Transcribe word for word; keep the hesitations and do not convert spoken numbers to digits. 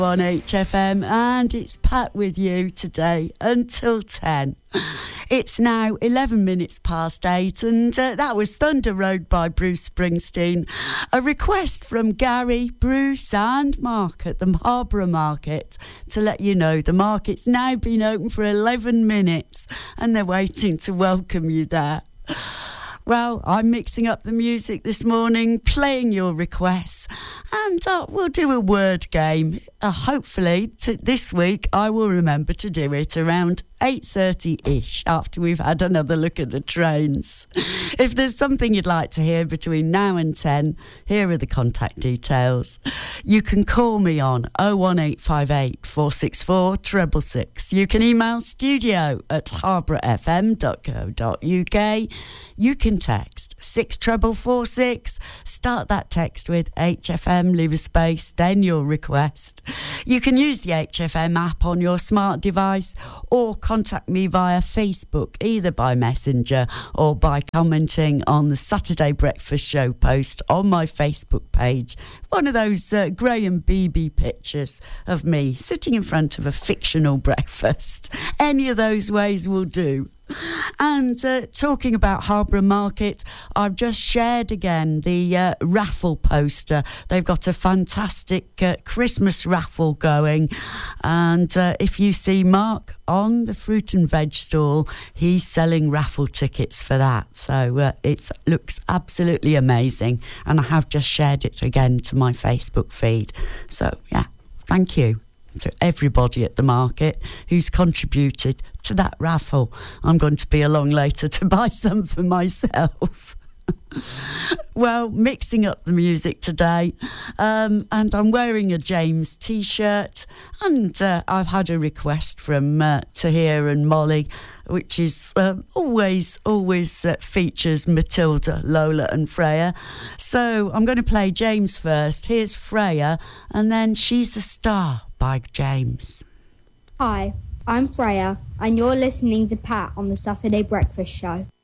on H F M, and it's Pat with you today until ten. It's now eleven minutes past eight, and uh, that was Thunder Road by Bruce Springsteen. A request from Gary, Bruce and Mark at the Harborough Market to let you know the market's now been open for eleven minutes and they're waiting to welcome you there. Well, I'm mixing up the music this morning, playing your requests, and uh, we'll do a word game. Uh, hopefully, t- this week I will remember to do it around eight thirty-ish after we've had another look at the trains. If there's something you'd like to hear between now and ten, here are the contact details. You can call me on oh one eight five eight, four six four, six six six. You can email studio at harborough f m dot co dot u k. You can text six four four six. Start that text with H F M, leave a space, then your request. You can use the H F M app on your smart device or contact me via Facebook, either by Messenger or by commenting on the Saturday Breakfast Show post on my Facebook page. One of those uh, Graham Beebe pictures of me sitting in front of a fictional breakfast. Any of those ways will do. And uh, talking about Harborough Market, I've just shared again the uh, raffle poster. They've got a fantastic uh, Christmas raffle going, and uh, if you see Mark on the fruit and veg stall, he's selling raffle tickets for that. So uh, it looks absolutely amazing, and I have just shared it again to my Facebook feed. So yeah, thank you to everybody at the market who's contributed to that raffle. I'm going to be along later to buy some for myself. Well, mixing up the music today, um, and I'm wearing a James t-shirt, and uh, I've had a request from uh, Tahir and Molly, which is uh, always, always uh, features Matilda, Lola and Freya. So I'm going to play James first. Here's Freya, and then She's a Star by James. Hi, I'm Freya, and you're listening to Pat on the Saturday Breakfast Show.